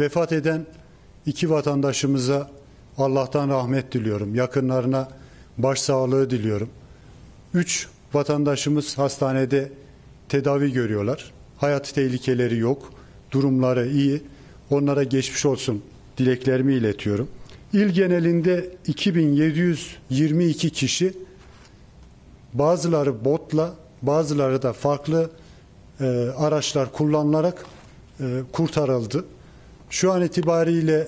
Vefat eden iki vatandaşımıza Allah'tan rahmet diliyorum. Yakınlarına başsağlığı diliyorum. 3 vatandaşımız hastanede tedavi görüyorlar. Hayati tehlikeleri yok. Durumları iyi. Onlara geçmiş olsun dileklerimi iletiyorum. İl genelinde 2722 kişi, bazıları botla, bazıları da farklı araçlar kullanılarak kurtarıldı. Şu an itibariyle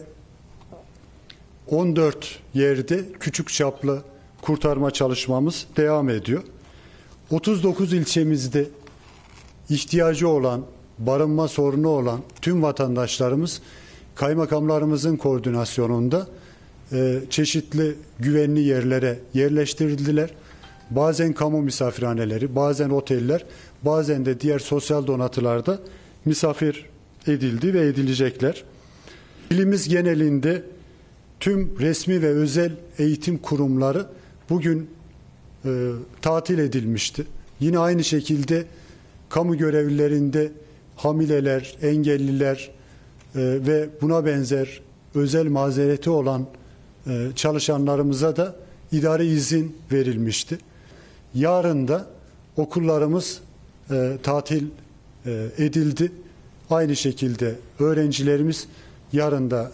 14 yerde küçük çaplı kurtarma çalışmamız devam ediyor. 39 ilçemizde ihtiyacı olan, barınma sorunu olan tüm vatandaşlarımız kaymakamlarımızın koordinasyonunda çeşitli güvenli yerlere yerleştirildiler. Bazen kamu misafirhaneleri, bazen oteller, bazen de diğer sosyal donatılarda misafir edildi ve edilecekler. İlimiz genelinde tüm resmi ve özel eğitim kurumları bugün tatil edilmişti. Yine aynı şekilde kamu görevlilerinde hamileler, engelliler ve buna benzer özel mazereti olan çalışanlarımıza da idari izin verilmişti. Yarın da okullarımız tatil edildi. Aynı şekilde öğrencilerimiz yarın da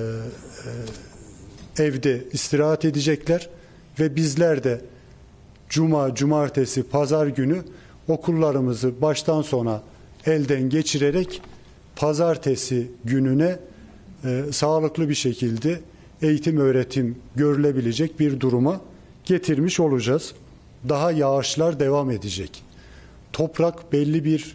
evde istirahat edecekler ve bizler de cuma, cumartesi, pazar günü okullarımızı baştan sona elden geçirerek pazartesi gününe sağlıklı bir şekilde eğitim öğretim görülebilecek bir duruma getirmiş olacağız. Daha yağışlar devam edecek. Toprak belli bir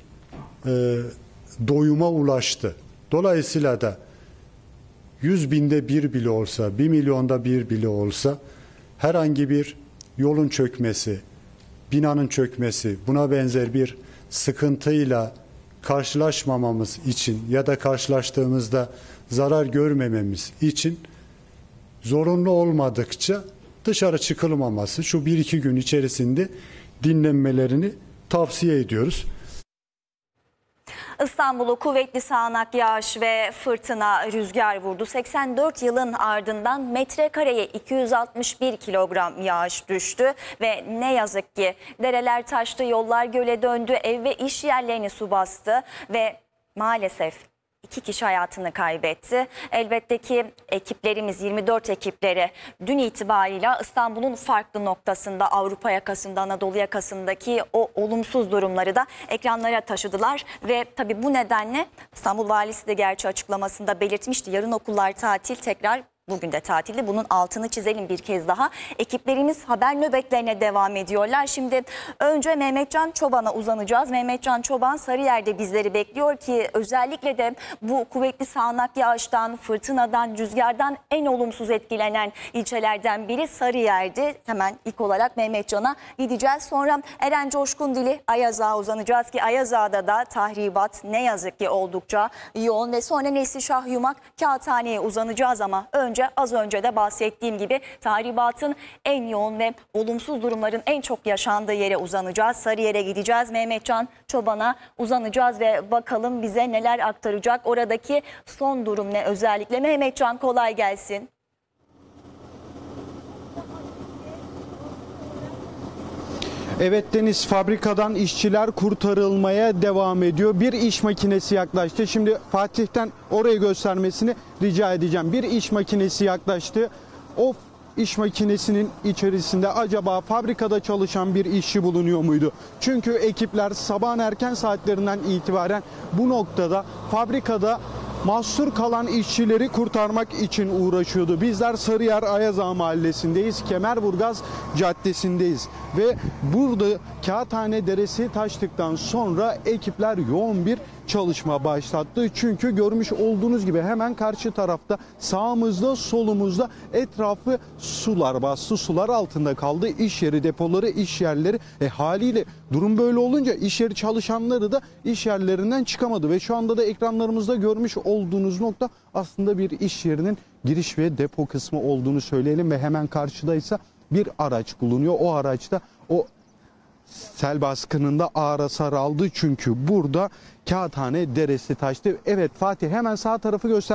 doyuma ulaştı. Dolayısıyla da 100 binde bir bile olsa, 1 milyonda bir bile olsa herhangi bir yolun çökmesi, binanın çökmesi, buna benzer bir sıkıntıyla karşılaşmamamız için ya da karşılaştığımızda zarar görmememiz için zorunlu olmadıkça dışarı çıkılmaması, şu 1-2 gün içerisinde dinlenmelerini tavsiye ediyoruz. İstanbul'u kuvvetli sağanak yağış ve fırtına rüzgar vurdu. 84 yılın ardından metrekareye 261 kilogram yağış düştü ve ne yazık ki dereler taştı, yollar göle döndü, ev ve iş yerlerini su bastı ve maalesef 2 kişi hayatını kaybetti. Elbette ki ekiplerimiz, 24 ekipleri dün itibariyle İstanbul'un farklı noktasında, Avrupa yakasında, Anadolu yakasındaki o olumsuz durumları da ekranlara taşıdılar. Ve tabii bu nedenle İstanbul Valisi de gerçi açıklamasında belirtmişti. Yarın okullar tatil, tekrar bugün de tatildi. Bunun altını çizelim bir kez daha. Ekiplerimiz haber nöbetlerine devam ediyorlar. Şimdi önce Mehmetcan Çoban'a uzanacağız. Mehmetcan Çoban Sarıyer'de bizleri bekliyor ki özellikle de bu kuvvetli sağanak yağıştan, fırtınadan, rüzgardan en olumsuz etkilenen ilçelerden biri Sarıyer'di. Hemen ilk olarak Mehmetcan'a gideceğiz. Sonra Eren Coşkundili Ayazağ'a uzanacağız ki Ayazağ'da da tahribat ne yazık ki oldukça yoğun ve sonra Neslişah Yumak Kağıthane'ye uzanacağız ama az önce de bahsettiğim gibi tahribatın en yoğun ve olumsuz durumların en çok yaşandığı yere uzanacağız. Sarıyer'e gideceğiz. Mehmetcan Çoban'a uzanacağız ve bakalım bize neler aktaracak. Oradaki son durum ne özellikle? Mehmetcan, kolay gelsin. Evet Deniz, fabrikadan işçiler kurtarılmaya devam ediyor. Bir iş makinesi yaklaştı. Şimdi Fatih'ten orayı göstermesini rica edeceğim. Bir iş makinesi yaklaştı. O iş makinesinin içerisinde acaba fabrikada çalışan bir işçi bulunuyor muydu? Çünkü ekipler sabahın erken saatlerinden itibaren bu noktada fabrikada mahsur kalan işçileri kurtarmak için uğraşıyordu. Bizler Sarıyer Ayazağ Mahallesi'ndeyiz. Kemerburgaz Caddesi'ndeyiz. Ve burada Kağıthane Deresi taştıktan sonra ekipler yoğun bir çalışma başlattı. Çünkü görmüş olduğunuz gibi hemen karşı tarafta sağımızda solumuzda etrafı sular bastı. Sular altında kaldı. İş yeri, depoları, iş yerleri. Haliyle durum böyle olunca iş yeri çalışanları da iş yerlerinden çıkamadı. Ve şu anda da ekranlarımızda görmüş olduğunuz nokta aslında bir iş yerinin giriş ve depo kısmı olduğunu söyleyelim. Ve hemen karşıdaysa bir araç bulunuyor. O araçta o sel baskınında ağır hasar aldı çünkü burada Kağıthane Deresi taştı. Evet Fatih, hemen sağ tarafı göster.